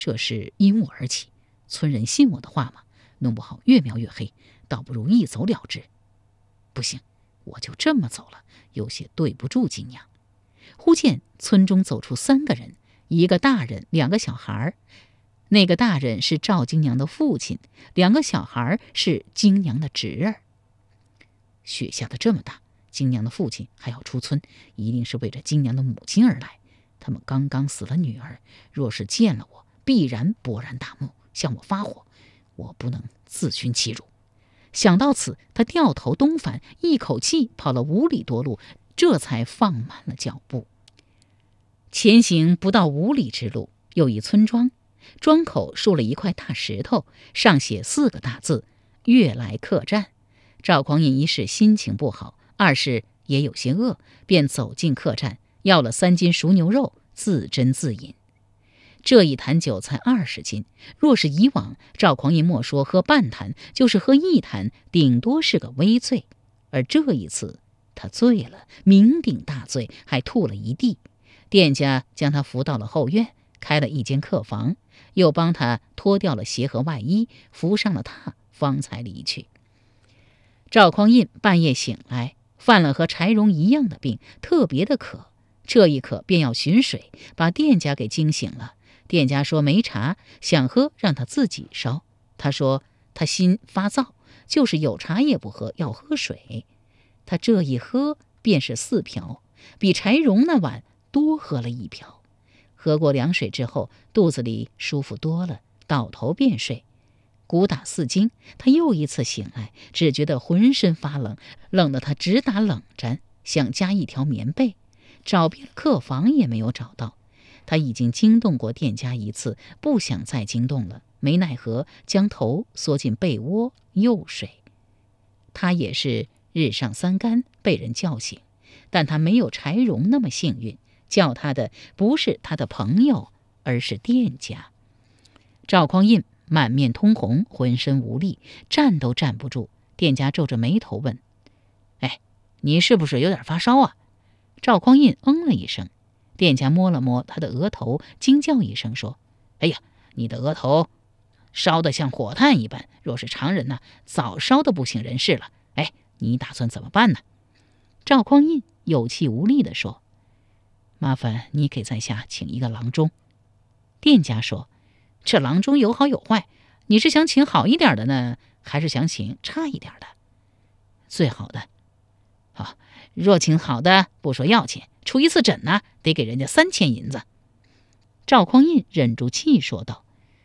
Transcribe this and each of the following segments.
这事因我而起，村人信我的话吗？弄不好越描越黑，倒不如一走了之。不行，我就这么走了，有些对不住金娘。忽见村中走出3个人，一个大人，2个小孩。那个大人是赵金娘的父亲，2个小孩是金娘的侄儿。雪下得这么大，金娘的父亲还要出村，一定是为着金娘的母亲而来。他们刚刚死了女儿，若是见了我，必然勃然大怒，向我发火，我不能自寻其辱。想到此，他掉头东返，一口气跑了5里多路，这才放慢了脚步。前行不到5里之路，有一村庄，庄口竖了一块大石头，上写4个大字：悦来客栈。赵匡胤一是心情不好，二是也有些饿，便走进客栈，要了3斤熟牛肉，自斟自饮。这一坛酒才20斤，若是以往，赵匡胤莫说喝半坛，就是喝1坛，顶多是个微醉。而这一次他醉了，酩酊大醉，还吐了一地。店家将他扶到了后院，开了一间客房，又帮他脱掉了鞋和外衣，扶上了榻，方才离去。赵匡胤半夜醒来，犯了和柴荣一样的病，特别的渴。这一渴便要寻水，把店家给惊醒了。店家说没茶，想喝让他自己烧。他说他心发燥，就是有茶也不喝，要喝水。他这一喝便是4瓢，比柴荣那碗多喝了1瓢。喝过凉水之后，肚子里舒服多了，倒头便睡。鼓打4更，他又一次醒来，只觉得浑身发冷，冷得他直打冷战，想加一条棉被，找遍了客房也没有找到。他已经惊动过店家1次，不想再惊动了，没奈何，将头缩进被窝又睡。他也是日上3竿被人叫醒，但他没有柴荣那么幸运，叫他的不是他的朋友，而是店家。赵匡胤满面通红，浑身无力，站都站不住。店家皱着眉头问：哎，你是不是有点发烧啊？赵匡胤了一声。店家摸了摸他的额头，惊叫一声说：哎呀，你的额头烧得像火炭一般，若是常人早烧得不省人事了。哎，你打算怎么办呢？赵匡胤有气无力地说：麻烦你给在下请一个郎中。店家说：这郎中有好有坏，你是想请好一点的呢，还是想请差一点的？最好的。好，若请好的，不说要钱，出一次诊得给人家3000银子。赵匡胤忍住气说道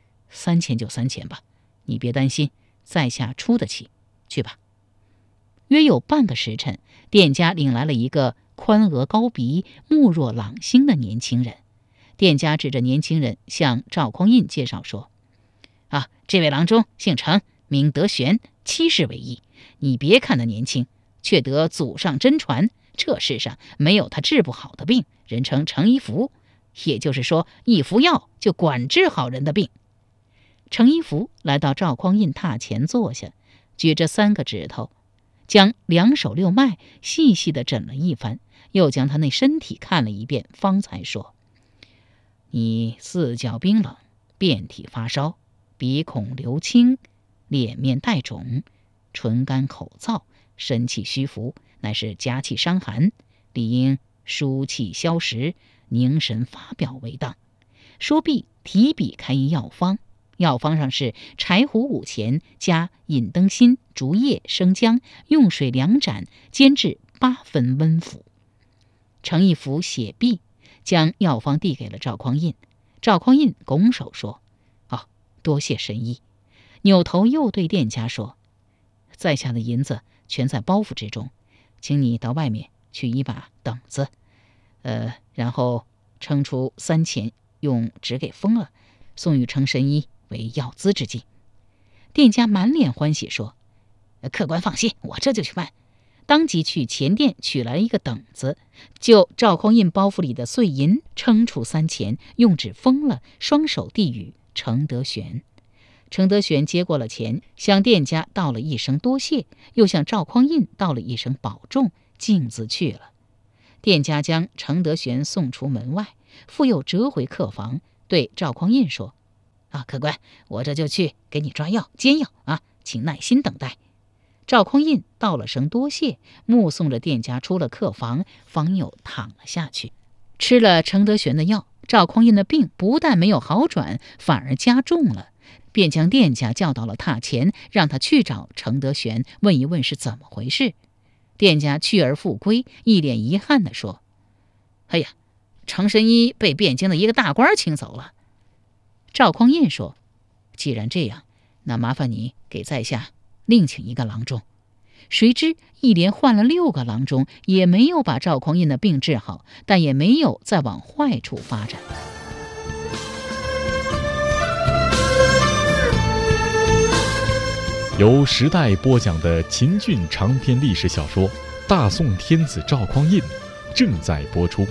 ：3000就3000吧，你别担心，在下出得起，去吧。约有半个时辰，店家领来了一个宽额高鼻、目若朗星的年轻人。店家指着年轻人向赵匡胤介绍说：这位郎中姓程，名德玄，70为一。你别看他年轻，却得祖上真传，这世上没有他治不好的病，人称程一服，也就是说一服药就管治好人的病。程一服来到赵匡胤榻前坐下，举着3个指头，将2手6脉细细地诊了一番，又将他那身体看了一遍，方才说：你4脚冰冷，遍体发烧，鼻孔流清，脸面带肿，唇干口燥，身气虚浮，乃是夹气伤寒，理应疏气消食，凝神发表为当。说毕，提笔开一药方，药方上是柴胡5钱，加引灯芯、竹叶、生姜，用水2盏，煎至8分温服。程一服写毕，将药方递给了赵匡胤。赵匡胤拱手说：多谢神医。扭头又对店家说：在下的银子全在包袱之中，请你到外面取一把等子，然后称出3钱，用纸给封了，送与程神医为药资之计。店家满脸欢喜说：客官放心，我这就去办。当即去钱店取来一个等子，就赵匡胤包袱里的碎银称出3钱，用纸封了，双手递与程德玄。程德玄接过了钱，向店家道了一声多谢，又向赵匡胤道了一声保重，径自去了。店家将程德玄送出门外，复又折回客房，对赵匡胤说： 啊，客官，我这就去给你抓药煎药啊，请耐心等待。赵匡胤道了声多谢，目送着店家出了客房，方又躺了下去。吃了程德玄的药，赵匡胤的病不但没有好转，反而加重了，便将店家叫到了榻前，让他去找程德玄问一问是怎么回事。店家去而复归，一脸遗憾地说：“哎呀，程神医被汴京的一个大官请走了。”赵匡胤说：“既然这样，那麻烦你给在下另请一个郎中。”谁知一连换了6个郎中，也没有把赵匡胤的病治好，但也没有再往坏处发展。 由时代播讲的秦俊长篇历史小说《大宋天子赵匡胤》正在播出。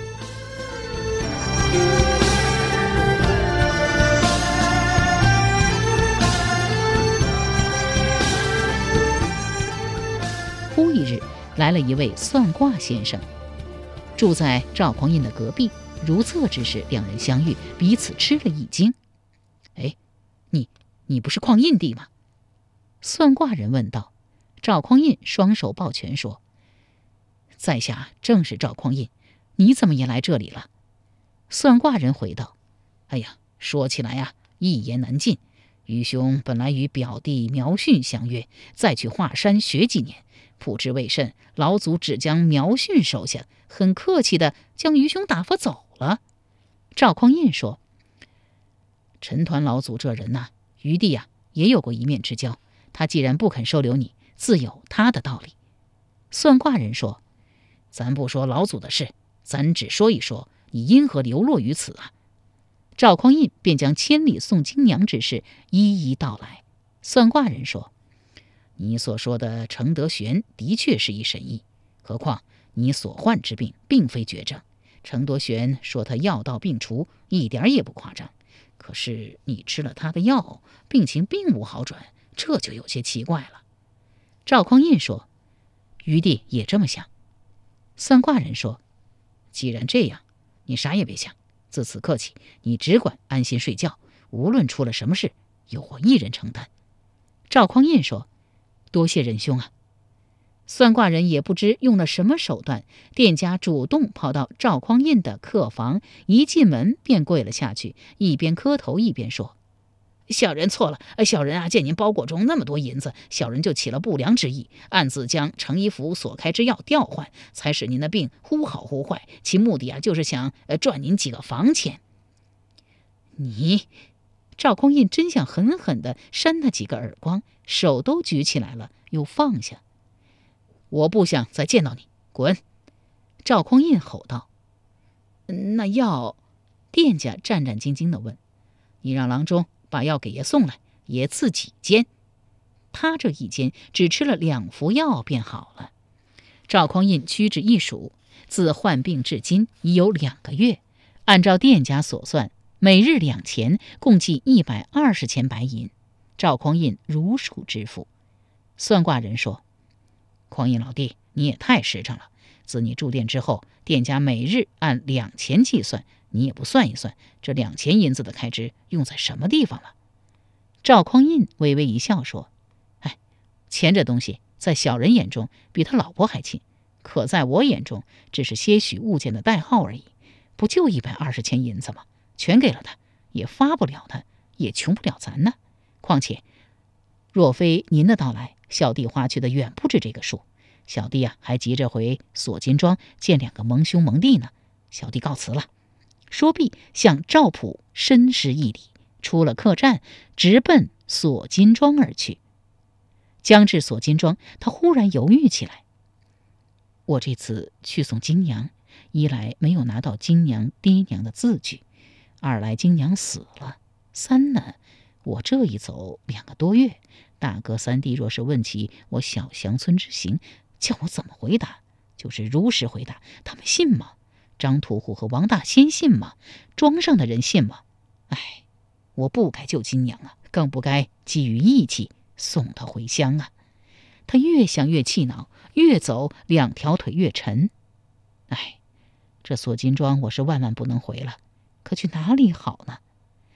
忽一日，来了一位算卦先生，住在赵匡胤的隔壁。如厕之时，两人相遇，彼此吃了一惊。“哎，你不是匡胤帝吗？”算卦人问道。赵匡胤双手抱拳说：“在下正是赵匡胤，你怎么也来这里了？”算卦人回道：“哎呀，说起来啊，一言难尽。愚兄本来与表弟苗训相约，再去华山学几年，不知为甚，老祖只将苗训收下，很客气的将愚兄打发走了。”赵匡胤说：“陈抟老祖这人呐，余弟呀也有过一面之交，他既然不肯收留你，自有他的道理。”算卦人说：“咱不说老祖的事，咱只说一说你因何流落于此啊？”赵匡胤便将千里送金娘之事一一道来。算卦人说：“你所说的程德玄的确是一神医，何况你所患之病并非绝症。程德玄说他药到病除，一点也不夸张。可是你吃了他的药，病情并无好转，这就有些奇怪了。”赵匡胤说：“余弟也这么想。”算卦人说：“既然这样，你啥也别想，自此刻起，你只管安心睡觉，无论出了什么事，由我一人承担。”赵匡胤说：“多谢仁兄啊。”算卦人也不知用了什么手段，店家主动跑到赵匡胤的客房，一进门便跪了下去，一边磕头一边说：“小人错了，小人啊，见您包裹中那么多银子，小人就起了不良之意，暗自将程医府所开之药调换，才使您的病忽好忽坏。其目的啊，就是想赚您几个房钱。”你，赵匡胤真想狠狠地扇他几个耳光，手都举起来了，又放下。“我不想再见到你，滚！”赵匡胤吼道。“那药？”店家战战兢兢地问。“你让郎中把药给爷送来，爷自己煎。”他这一煎只吃了2服药便好了。赵匡胤屈指一数，自患病至今已有2个月，按照店家所算，每日2钱，共计120钱白银。赵匡胤如数支付。算卦人说：“匡胤老弟，你也太实诚了。自你住店之后，店家每日按2钱计算，你也不算一算，这2钱银子的开支用在什么地方了？”赵匡胤微微一笑说：“哎，钱这东西，在小人眼中比他老婆还亲，可在我眼中，只是些许物件的代号而已。不就120钱银子吗？全给了他，也发不了他，也穷不了咱呢。况且，若非您的到来，小弟花去的远不止这个数。小弟啊，还急着回锁金庄见2个盟兄盟弟呢。小弟告辞了。”说毕，向赵普深施一礼，出了客栈，直奔锁金庄而去。将至锁金庄，他忽然犹豫起来：“我这次去送金娘，一来没有拿到金娘爹娘的字据，二来金娘死了，三呢，我这一走2个多月，大哥三弟若是问起我小乡村之行，叫我怎么回答？就是如实回答，他们信吗？张屠户和王大仙信吗？庄上的人信吗？哎，我不该救金娘啊，更不该基于义气送她回乡啊。”他越想越气恼，越走2条腿越沉。哎，这锁金庄我是万万不能回了，可去哪里好呢？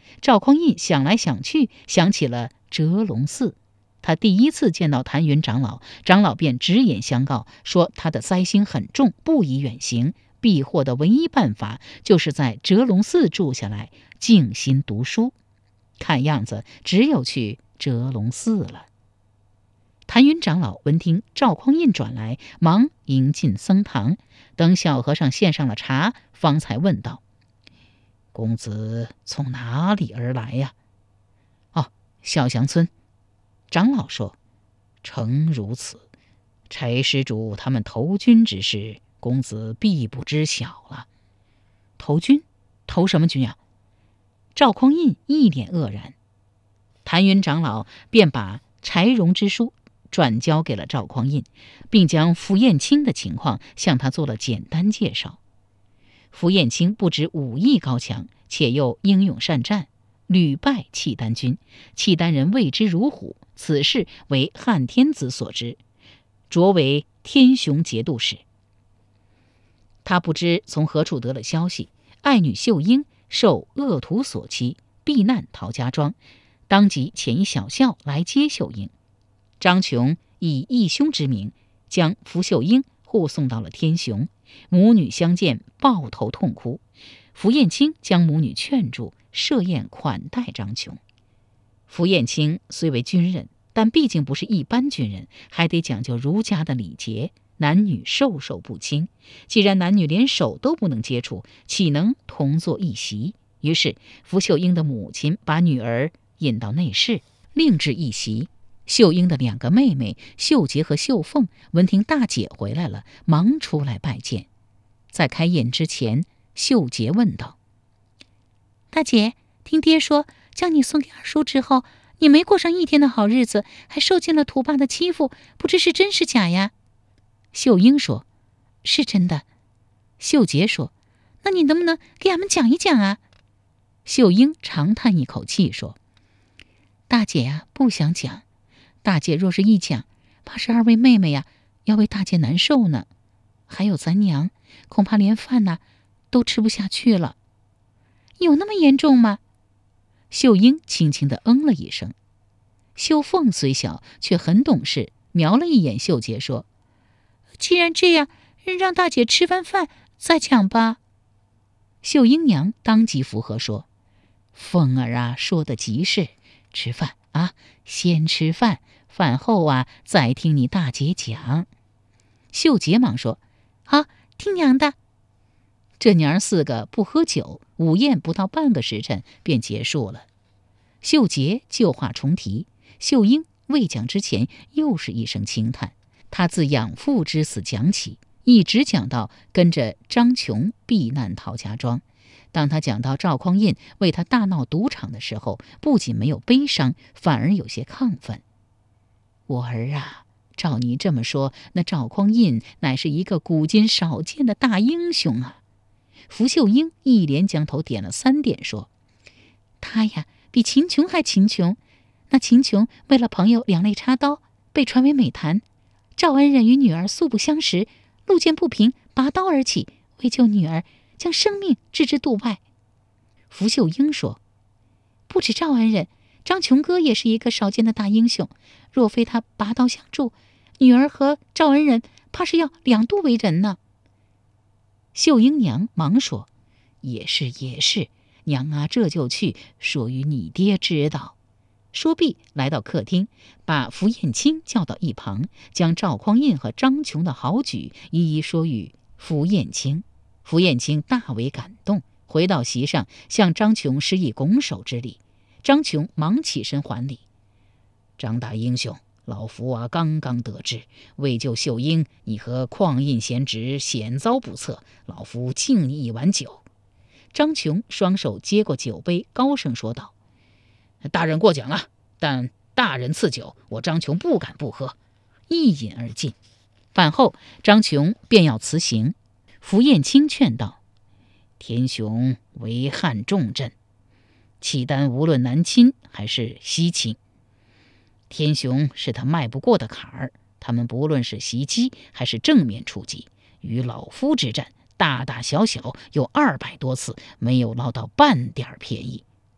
赵匡胤想来想去，想起了折龙寺。他第一次见到谭云长老，长老便直言相告，说他的灾星很重，不宜远行，避祸的唯一办法就是在折龙寺住下来，静心读书。看样子只有去折龙寺了。谭云长老闻听赵匡胤转来，忙迎进僧堂，等小和尚献上了茶，方才问道：“公子从哪里而来呀？”“哦，小祥村。”长老说：“诚如此，柴施主他们投军之事，公子必不知晓了。”“投军？投什么军呀？”赵匡胤一脸愕然。谭云长老便把柴荣之书转交给了赵匡胤，并将符彦卿的情况向他做了简单介绍。符彦卿不止武艺高强，且又英勇善战，屡败契丹军，契丹人畏之如虎，此事为汉天子所知，擢为天雄节度使。他不知从何处得了消息，爱女秀英受恶徒所欺，避难陶家庄，当即遣一小校来接秀英。张琼以义兄之名，将符秀英护送到了天雄，母女相见，抱头痛哭。符彦卿将母女劝住，设宴款待张琼。符彦卿虽为军人，但毕竟不是一般军人，还得讲究儒家的礼节，男女授受不亲。既然男女连手都不能接触，岂能同坐一席？于是符秀英的母亲把女儿引到内室，另置一席。秀英的两个妹妹秀洁和秀凤闻听大姐回来了，忙出来拜见。在开宴之前，秀洁问道：“大姐，听爹说，将你送给二叔之后，你没过上一天的好日子，还受尽了土霸的欺负，不知是真是假呀？”秀英说：“是真的。”秀洁说：“那你能不能给俺们讲一讲啊？”秀英长叹一口气说：“大姐呀，不想讲。大姐若是一讲，怕是二位妹妹呀要为大姐难受呢。还有咱娘，恐怕连饭呐都吃不下去了。”“有那么严重吗？”秀英轻轻地嗯了一声。秀凤虽小，却很懂事，瞄了一眼秀洁说：“既然这样，让大姐吃完饭再讲吧。”秀英娘当即附和说：“凤儿啊，说的极是，吃饭啊，先吃饭，饭后啊再听你大姐讲。”秀洁忙说：“好，听娘的。”这娘儿四个不喝酒，午宴不到半个时辰便结束了。秀洁旧话重提，秀英未讲之前又是一声轻叹。她自养父之死讲起，一直讲到跟着张琼避难陶家庄。当他讲到赵匡胤为他大闹赌场的时候，不仅没有悲伤，反而有些亢奋。“我儿啊，照你这么说，那赵匡胤乃是一个古今少见的大英雄啊！”符秀英一连将头点了3点，说：“他呀，比秦琼还秦琼。那秦琼为了朋友两肋插刀，被传为美谈。赵恩人与女儿素不相识，路见不平，拔刀而起，为救女儿，将生命置之度外。”符秀英说：“不止赵恩人，张琼哥也是一个少见的大英雄。若非他拔刀相助，女儿和赵恩人怕是要两度为人呢。”秀英娘忙说：“也是也是，娘啊这就去说与你爹知道。”说毕来到客厅，把符彦卿叫到一旁，将赵匡胤和张琼的好举一一说与符彦卿。符彦卿大为感动，回到席上向张琼施以拱手之礼。张琼忙起身还礼：“张大英雄，老夫啊刚刚得知，为救秀英，你和匡胤贤侄险遭不测，老夫敬你一碗酒。”张琼双手接过酒杯，高声说道：“大人过奖了，但大人赐酒，我张琼不敢不喝。”一饮而尽。饭后，张琼便要辞行。符彦卿劝道：“天雄为汉重镇，契丹无论南侵还是西侵，天雄是他迈不过的坎儿。他们不论是袭击还是正面出击，与老夫之战，大大小小有200多次，没有捞到半点便宜。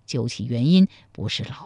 究其原因，不是老